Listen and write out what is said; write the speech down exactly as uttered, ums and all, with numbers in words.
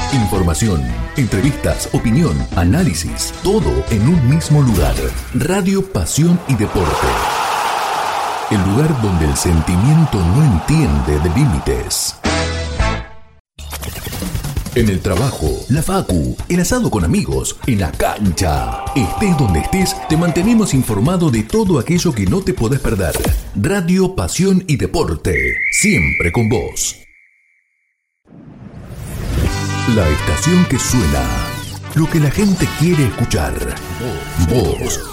Información, entrevistas, opinión, análisis, todo en un mismo lugar. Radio Pasión y Deporte. El lugar donde el sentimiento no entiende de límites. En el trabajo, la facu, el asado con amigos, en la cancha. Estés donde estés, te mantenemos informado de todo aquello que no te podés perder. Radio Pasión y Deporte, siempre con vos. La estación que suena, lo que la gente quiere escuchar. Vos,